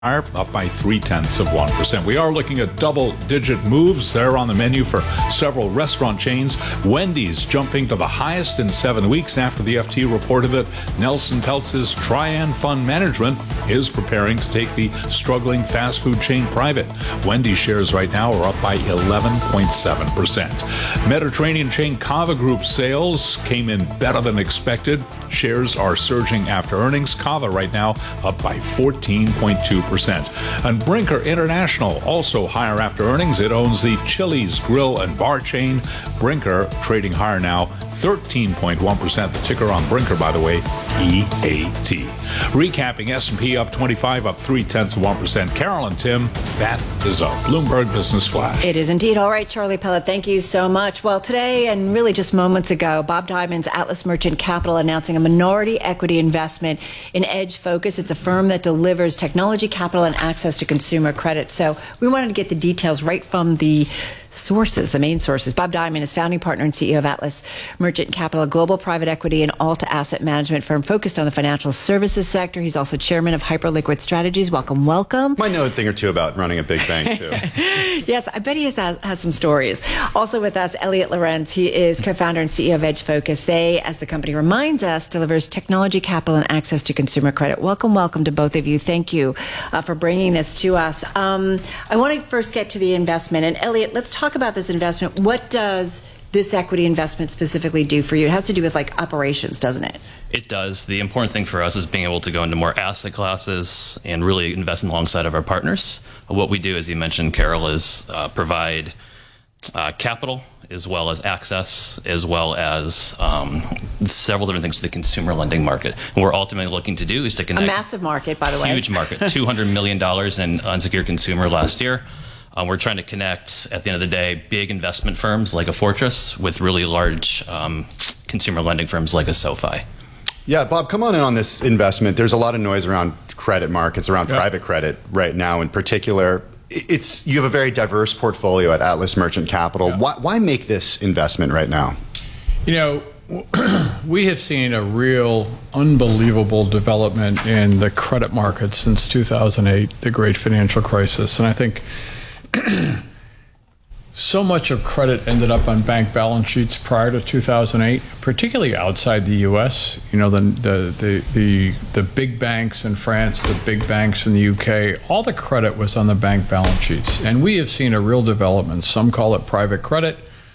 up by 0.3%. We are looking at double-digit moves there on the menu for several restaurant chains. Wendy's jumping to the highest in 7 weeks after the FT reported that Nelson Peltz's Trian Fund Management is preparing to take the struggling fast food chain private. Wendy's shares right now are up by 11.7%. Mediterranean chain Cava Group sales came in better than expected. Shares are surging after earnings. Cava right now up by 14.2%. And Brinker International also higher after earnings. It owns the Chili's Grill and Bar chain. Brinker trading higher now, 13.1%. The ticker on Brinker, by the way, EAT. Recapping, S&P up 25, up 0.3%. Carol and Tim, that is a Bloomberg Business Flash. It is indeed. All right, Charlie Pellet, thank you so much. Well, today, and really just moments ago, Bob Diamond's Atlas Merchant Capital announcing a minority equity investment in Edge Focus. It's a firm that delivers technology, capital, and access to consumer credit. So we wanted to get the details right from the sources, the main sources. Bob Diamond is founding partner and CEO of Atlas Merchant Capital, a global private equity and alt asset management firm focused on the financial services sector. He's also chairman of Hyperliquid Strategies. Welcome, welcome. Might know a thing or two about running a big bank, too. Yes, I bet he has some stories. Also with us, Elliot Lorenz. He is co-founder and CEO of Edge Focus. They, as the company reminds us, delivers technology, capital, and access to consumer credit. Welcome, welcome to both of you. Thank you for bringing this to us. I want to first get to the investment. And Elliot, let's talk about this investment. What does this equity investment specifically do for you? It has to do with like operations, doesn't it? It does. The important thing for us is being able to go into more asset classes and really invest alongside of our partners. What we do, as you mentioned, Carol, is provide capital as well as access, as well as several different things to the consumer lending market. And what we're ultimately looking to do is to connect. A massive market, by the way. Huge market. $200 million in unsecured consumer last year. We're trying to connect, at the end of the day, big investment firms like a Fortress with really large consumer lending firms like a SoFi. Yeah, Bob, come on in on this investment. There's a lot of noise around credit markets, around private credit right now in particular. You have a very diverse portfolio at Atlas Merchant Capital. Yeah. Why make this investment right now? You know, we have seen a real unbelievable development in the credit market since 2008, the great financial crisis. And I think so much of credit ended up on bank balance sheets prior to 2008, particularly outside the U.S. You know, the big banks in France, the big banks in the UK, all the credit was on the bank balance sheets. And we have seen a real development. Some call it private credit.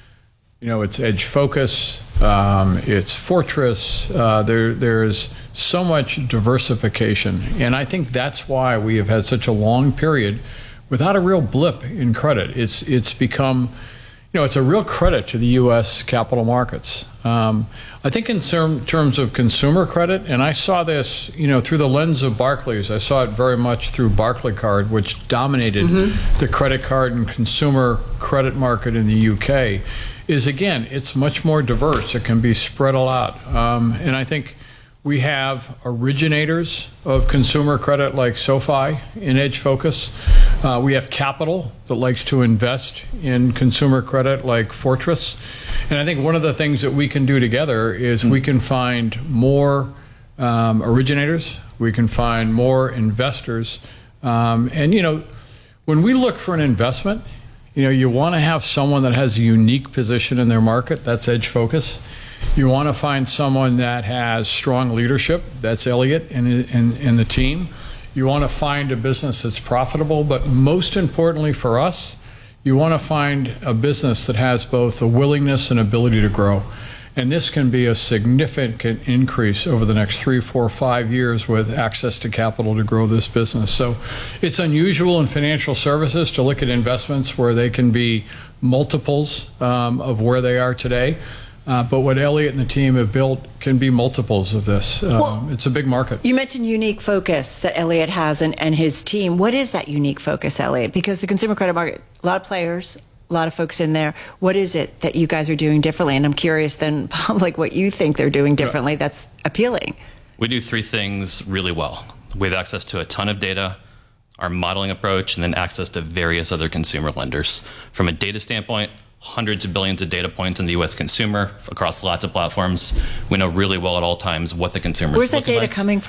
You know, it's Edge Focus, it's Fortress. There's so much diversification. And I think that's why we have had such a long period without a real blip in credit. It's become, you know, it's a real credit to the U.S. capital markets. I think in terms of consumer credit, and I saw this, you know, through the lens of Barclays. I saw it very much through Barclaycard, which dominated the credit card and consumer credit market in the UK. Is again, it's much more diverse. It can be spread out, and I think we have originators of consumer credit like SoFi in Edge Focus. We have capital that likes to invest in consumer credit like Fortress. And I think one of the things that we can do together is we can find more originators. We can find more investors. And, you know, when we look for an investment, you know, you want to have someone that has a unique position in their market. That's Edge Focus. You want to find someone that has strong leadership. That's Elliot and the team. You want to find a business that's profitable, but most importantly for us, you want to find a business that has both a willingness and ability to grow. And this can be a significant increase over the next 3, 4, 5 years with access to capital to grow this business. So it's unusual in financial services to look at investments where they can be multiples of where they are today. But what Elliot and the team have built can be multiples of this. It's a big market. You mentioned unique focus that Elliot has and his team. What is that unique focus, Elliot? Because the consumer credit market, a lot of players, a lot of folks in there. What is it that you guys are doing differently? And I'm curious then, like what you think they're doing differently that's appealing. We do 3 things really well. We have access to a ton of data, our modeling approach, and then access to various other consumer lenders. From a data standpoint, hundreds of billions of data points in the U.S. consumer across lots of platforms. We know really well at all times what the consumer is Where's that data like. coming from?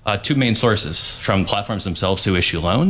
Two main sources: from platforms themselves who issue loans,